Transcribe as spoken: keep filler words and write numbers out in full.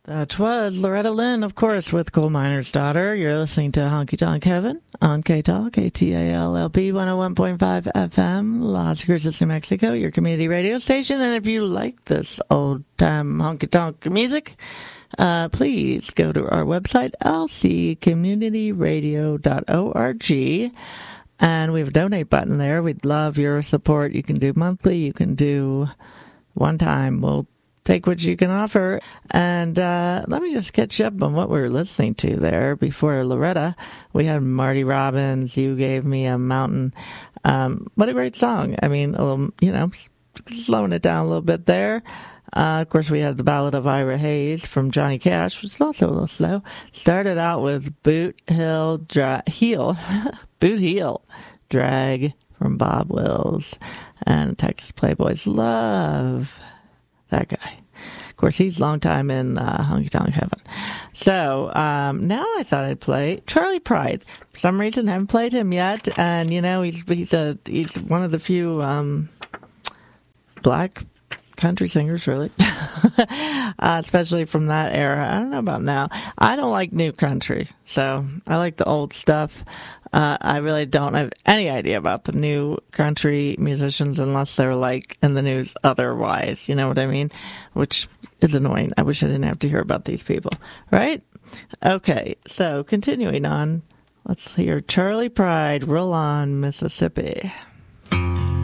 That was Loretta Lynn, of course, with Coal Miner's Daughter. You're listening to Honky Tonk Heaven on K-Talk, A T A L L P one oh one point five F M, Las Cruces, New Mexico, your community radio station. And if you like this old-time honky tonk music, uh, please go to our website, l c community radio dot org. And we have a donate button there. We'd love your support. You can do monthly. You can do one time. We'll take what you can offer. And uh, let me just catch up on what we were listening to there before Loretta. We had Marty Robbins, You Gave Me a Mountain. Um, what a great song. I mean, a little, you know, slowing it down a little bit there. Uh, of course, we had the Ballad of Ira Hayes from Johnny Cash, which is also a little slow. Started out with Boot Hill Dra- Heel, Boot Heel Drag from Bob Wills. And Texas Playboys love that guy. Of course, he's a long time in uh, Honky Tonk Heaven. So um, now I thought I'd play Charley Pride. For some reason, I haven't played him yet, and you know he's he's a he's one of the few um, black country singers, really, uh, especially from that era. I don't know about now. I don't like new country, so I like the old stuff. Uh, I really don't have any idea about the new country musicians unless they're like in the news otherwise. You know what I mean? Which is annoying. I wish I didn't have to hear about these people, right? Okay, so continuing on, let's hear Charley Pride, Roll On, Mississippi.